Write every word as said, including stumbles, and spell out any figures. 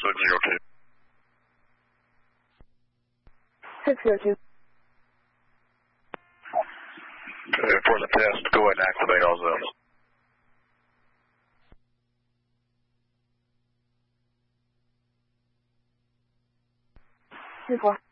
seven zero two. six zero two. Okay, for the test, go ahead and activate all zones. two four.